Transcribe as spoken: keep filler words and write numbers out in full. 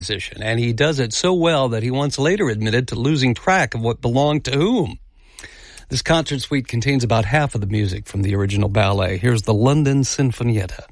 musician, and he does it so well that he once later admitted to losing track of what belonged to whom. This concert suite contains about half of the music from the original ballet. Here's the London Sinfonietta.